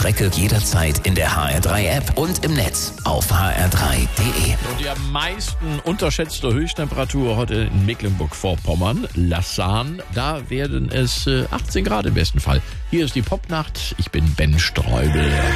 Strecke jederzeit in der HR3-App und im Netz auf hr3.de. Und die am meisten unterschätzte Höchsttemperatur heute in Mecklenburg-Vorpommern, Lassan. Da werden es 18 Grad im besten Fall. Hier ist die Popnacht. Ich bin Ben Streubel.